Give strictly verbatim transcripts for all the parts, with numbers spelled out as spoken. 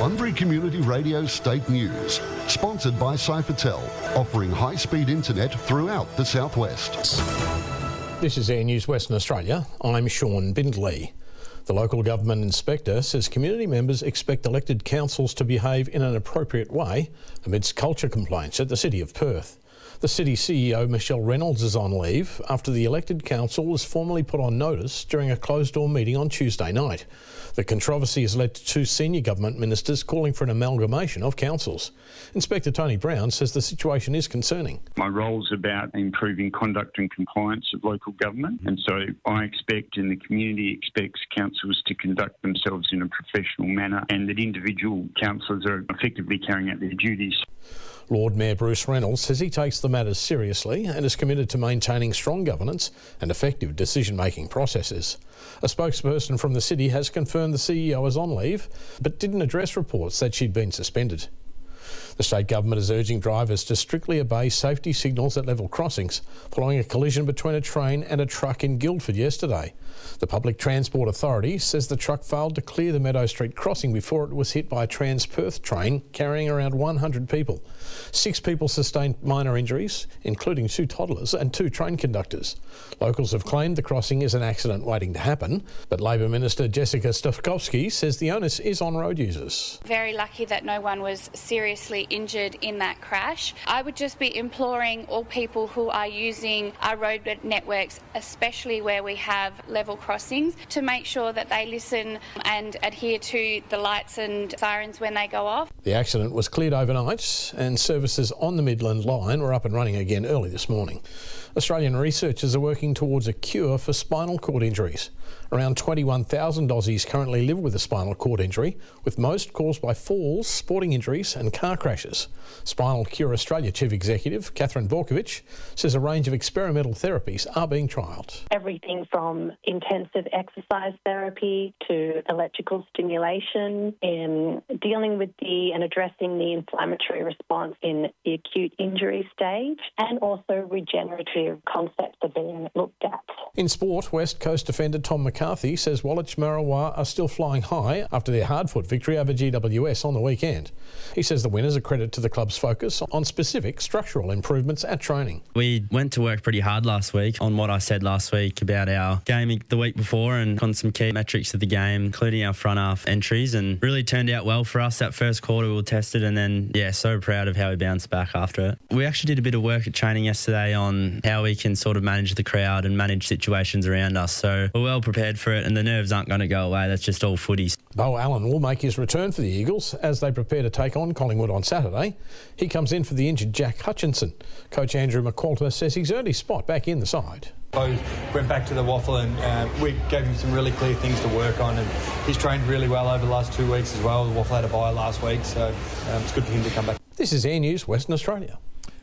Bunbury Community Radio State News, sponsored by Cyphertel, offering high-speed internet throughout the southwest. This is Air News Western Australia. I'm Sean Bindley. The local government inspector says community members expect elected councils to behave in an appropriate way amidst culture complaints at the City of Perth. The City C E O, Michelle Reynolds, is on leave after the elected council was formally put on notice during a closed-door meeting on Tuesday night. The controversy has led to two senior government ministers calling for an amalgamation of councils. Inspector Tony Brown says the situation is concerning. My role is about improving conduct and compliance of local government, and so I expect and the community expects councils to conduct themselves in a professional manner and that individual councillors are effectively carrying out their duties. Lord Mayor Bruce Reynolds says he takes the matters seriously and is committed to maintaining strong governance and effective decision-making processes. A spokesperson from the city has confirmed the C E O is on leave, but didn't address reports that she'd been suspended. The state government is urging drivers to strictly obey safety signals at level crossings following a collision between a train and a truck in Guildford yesterday. The Public Transport Authority says the truck failed to clear the Meadow Street crossing before it was hit by a Transperth train carrying around one hundred people. Six people sustained minor injuries, including two toddlers and two train conductors. Locals have claimed the crossing is an accident waiting to happen, but Labor Minister Jessica Stafkovsky says the onus is on road users. Very lucky that no one was seriously injured in that crash. I would just be imploring all people who are using our road networks, especially where we have level crossings, to make sure that they listen and adhere to the lights and sirens when they go off. The accident was cleared overnight and services on the Midland line were up and running again early this morning. Australian researchers are working towards a cure for spinal cord injuries. Around twenty-one thousand Aussies currently live with a spinal cord injury, with most caused by falls, sporting injuries and car crashes. Spinal Cure Australia Chief Executive Catherine Borkovich says a range of experimental therapies are being trialled. Everything from intensive exercise therapy to electrical stimulation, in dealing with the and addressing the inflammatory response in the acute injury stage, and also regenerative concepts are being looked at. In sport, West Coast defender Tom McCarthy says Woolwich Maroowa are still flying high after their hard-fought victory over G W S on the weekend. He says the win is a credit to the club's focus on specific structural improvements at training. We went to work pretty hard last week on what I said last week about our game the week before and on some key metrics of the game, including our front half entries, and really turned out well for us. That first quarter we were tested, and then, yeah, so proud of how we bounced back after it. We actually did a bit of work at training yesterday on how we can sort of manage the crowd and manage situations around us. So we're well prepared for it, and the nerves aren't going to go away. That's just all footy. Beau Allen will make his return for the Eagles as they prepare to take on Collingwood on Saturday. He comes in for the injured Jack Hutchinson. Coach Andrew McQualter says he's earned his spot back in the side. Beau went back to the waffle and uh, we gave him some really clear things to work on, and he's trained really well over the last two weeks as well. The waffle had a bye last week, so um, it's good for him to come back. This is Air News Western Australia.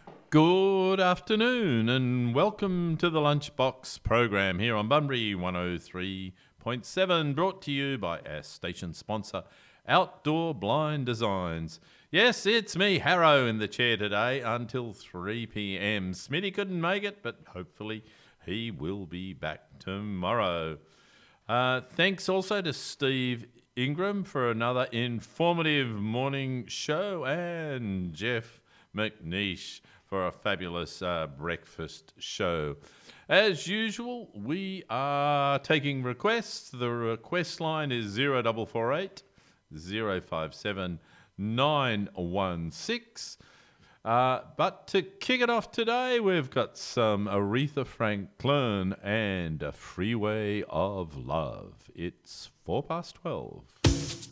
Good afternoon and welcome to the Lunchbox program here on Bunbury one oh three point seven, brought to you by our station sponsor, Outdoor Blind Designs. Yes, it's me, Harrow, in the chair today until three p m. Smitty couldn't make it, but hopefully he will be back tomorrow. Uh, thanks also to Steve Ingram for another informative morning show, and Jeff McNeish for a fabulous uh, breakfast show. As usual, we are taking requests. The request line is zero four four eight, zero five seven, nine one six. Uh, but to kick it off today, we've got some Aretha Franklin and a Freeway of Love. It's four past twelve.